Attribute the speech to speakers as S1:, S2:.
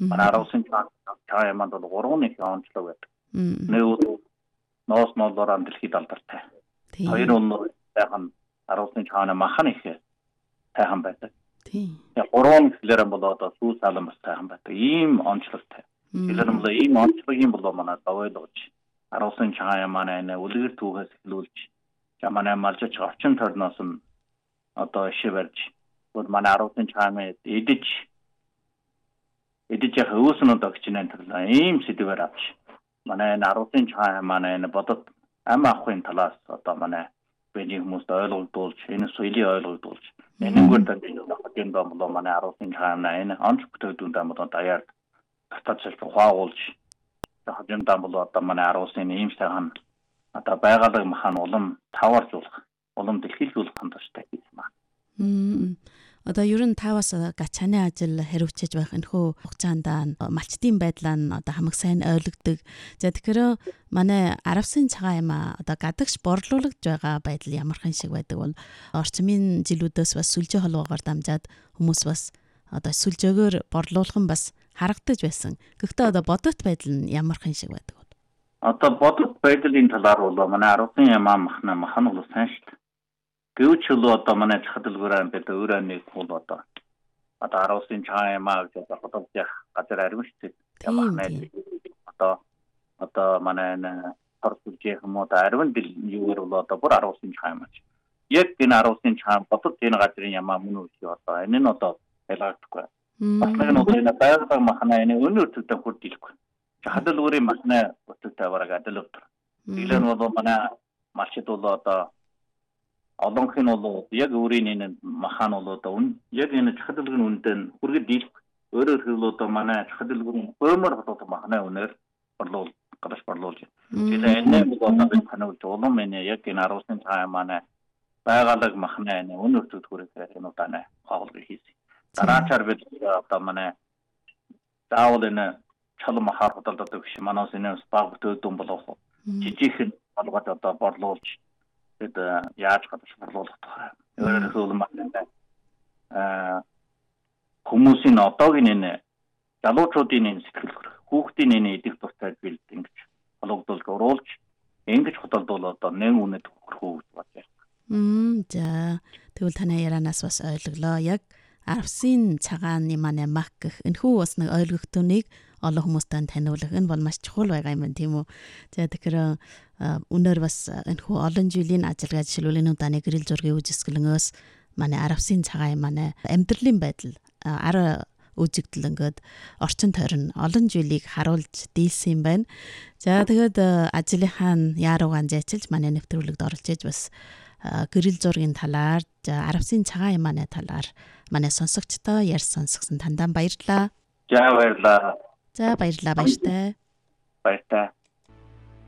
S1: Манай аруулсан чааманд бол 3 их онцлог байдаг. Нэг бол ноос ноолоор дэлхийд алдартай. Хоёр нь сайхан аруулсан чааны махан их сайхан байдаг. Яг 3 гэхлээр бол одоо сүүл салан бас сайхан байдаг. Ийм онцлогтой. Тэгэхээр бол ийм онцлогийн бол манай давойлгож аруулсан чааны манай үлгэр түүхээс эхлүүлж манай малжч орчин тойрноос нь одоо шивэрж бол манай аруулсан чааны эдэж хөөснөд огч нэн төрлөө ийм сэдвээр авч манай аруулсан чааны манай бодод ам авахын талаас одоо манай бидний хүмүүст ойлгуулж энэ соёлыг ойлгуулж энэгээр тань бол манай аруулсан чааны онц бүтээгдэхүүн бол даяар татаж хаагуулж хажимдаа бол одоо манай аруулсан ийм сайхан одоо байгалыг махан улам тавааржуулах улам дэлхийлжүүлэх хандлагатай гэсэн байна.
S2: Одоо ер нь таваас гачааны ажил хариуцж байх энэхүү хугацаанд малчдын байдлаа нь одоо хамаг сайн ойлгодог. За тэгэхээр манай аравсын цагаан юм одоо гадагш борлуулагдж байгаа байдал ямархан шиг байдаг бол орчмын жилүүдээс бас сүлжээ холбоогоор дамжаад хүмүүс бас одоо сүлжээгөөр борлуулах нь бас харагдаж байсан. Гэхдээ одоо бодит байдал нь ямархан шиг байдаг бол.
S1: Одоо бодит байдлын талаар бол манай аравсын махан бол сайн шүү дээ. Гэвч л одоо манай чахадалгаараа бид өөрөө нэг бол одоо аруулсан чаан ямаа гэж бодож явах газар арим шүү дээ. Одоо манай харцуулж юм уу арим юу бол одоо бүр аруулсан чаан юм. Яг энэ аруулсан чаан бодож энэ газрын ямаа мөн үү одоо энэ нь одоо ялгагдахгүй. Бас нэг нь одоо байгаль махна энэ өнөр төвтэй хүрдэлгүй. Чахадалгаарийн махна бүтээтэй бараг адил өдөр. Илэн бол манай малчд бол одоо олонх нь бол яг өөрийн энэ махан бол одоо яг энэ чахадалгын үнэтэй хүргэд дийлэх өөрөөр хэлбэл одоо манай чахадалгын бөөмөр хотод махны үнээр гадаж борлуулж. Тэгэхээр энэ бол одоо бид ханаа улам энэ яг энэ аруулсан цаа манай байгалыг махны энэ үнээр төвд хүргэх энэ удаа хавлыг хийсэн. Дараачаар бид одоо манай заавал энэ чалам махаар хотод биш манаас энэ баг бүтээдэн болох жижигхэн болгоод одоо борлуулж яаж гадаж борлуулах тухай. Өөрөөр хэлбэл хүмүүсийн одоогийн энэ залуучуудын энэ сэтгэл хүүхдийн энэ идэх дуртай билд ингэж хологдуулж оруулж ингэж хотод бол одоо нэг үнэт хөрхөө гэж бодож байна.
S2: За тэгвэл танай ярианаас бас ойлголоо. Яг аравсын цагааны манай мах гэх энэхүү бас нэг ойлгогдтойг олон хүмүүстээ таниулах энэ бол маш чухал байгаа юм байна тийм үү. За тэгэхээр өнөр бас энэхүү олон жилийн ажиллагаа жишээлбэл энэ удааны гэрэл зургийн үжисгэлэнээс манай аравсын цагаан манай амьдралын байдал ара үзэгдэл ингээд орчин тойрон олон жилийг харуулж дийлсэн юм байна. За тэгээд ажлынхаа яаруугаан зайчилж манай нэвтрүүлэгт оролцож бас гэрэл зургийн талаар аравсын цагаан манай талаар манай сонсогчдоо ярь сонсгосон тандаа баярлалаа.
S1: За баярлалаа.
S2: За баярлалаа баяртай.
S1: Баяртай.